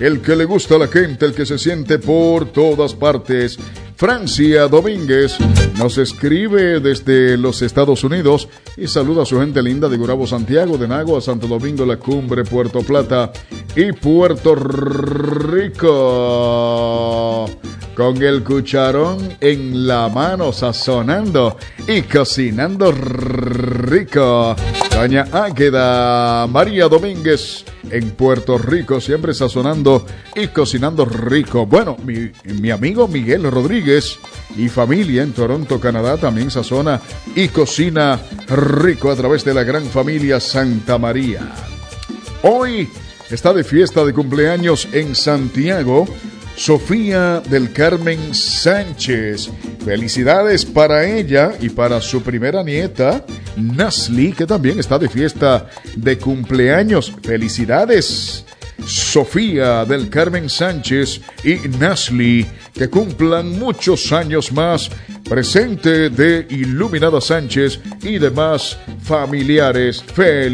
el que le gusta a la gente, el que se siente por todas partes. Francia Domínguez nos escribe desde los Estados Unidos y saluda a su gente linda de Gurabo, Santiago, de Nagua, Santo Domingo, La Cumbre, Puerto Plata y Puerto Rico. Con el cucharón en la mano, sazonando y cocinando rico. Doña Águeda María Domínguez en Puerto Rico, siempre sazonando y cocinando rico. Bueno, mi amigo Miguel Rodríguez y familia en Toronto, Canadá, también sazona y cocina rico a través de la gran familia Santa María. Hoy está de fiesta de cumpleaños en Santiago Sofía del Carmen Sánchez. Felicidades para ella y para su primera nieta, Nasli, que también está de fiesta de cumpleaños. Felicidades, Sofía del Carmen Sánchez y Nasli, que cumplan muchos años más. Presente de Iluminada Sánchez y demás familiares. Feliz